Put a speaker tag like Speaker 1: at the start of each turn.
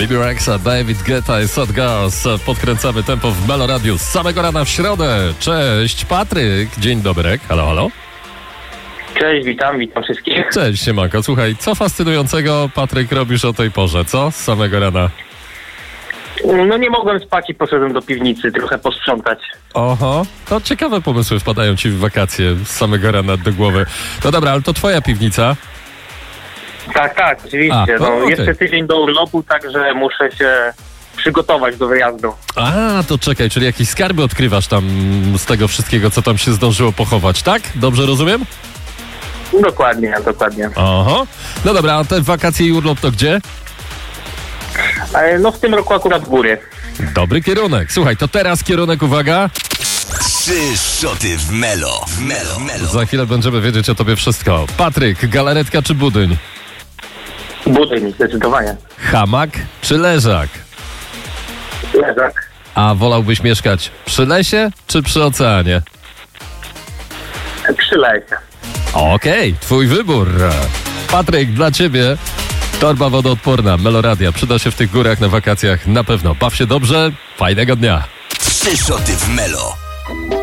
Speaker 1: Bibi Rexa, David Guetta i Sad Girls. Podkręcamy tempo w Melo Radiu z samego rana w środę. Cześć, Patryk. Dzień dobry. Halo, halo.
Speaker 2: Cześć, witam wszystkich.
Speaker 1: Cześć, siemanko. Słuchaj, co fascynującego, Patryk, robisz o tej porze, co? Z samego rana.
Speaker 2: No nie mogłem spać i poszedłem do piwnicy trochę posprzątać.
Speaker 1: Oho, to ciekawe pomysły wpadają ci w wakacje z samego rana do głowy. No dobra, ale to twoja piwnica?
Speaker 2: Tak, oczywiście.
Speaker 1: Okay.
Speaker 2: Jeszcze tydzień do urlopu, także muszę się przygotować do wyjazdu.
Speaker 1: To czekaj, czyli jakieś skarby odkrywasz tam z tego wszystkiego, co tam się zdążyło pochować, tak? Dobrze rozumiem?
Speaker 2: Dokładnie.
Speaker 1: Oho. No dobra, a te wakacje i urlop to gdzie?
Speaker 2: No w tym roku akurat w góry.
Speaker 1: Dobry kierunek. Słuchaj, to teraz kierunek, uwaga.
Speaker 3: 3 szoty w Melo.
Speaker 1: Za chwilę będziemy wiedzieć o tobie wszystko. Patryk, galaretka czy budyń?
Speaker 2: Budyń, zdecydowanie.
Speaker 1: Hamak czy leżak?
Speaker 2: Leżak.
Speaker 1: A wolałbyś mieszkać przy lesie czy przy oceanie?
Speaker 2: Przy lesie.
Speaker 1: Okej, twój wybór. Patryk, dla ciebie torba wodoodporna Meloradia. Przyda się w tych górach na wakacjach na pewno. Baw się dobrze, fajnego dnia.
Speaker 3: 3 szoty w Melo.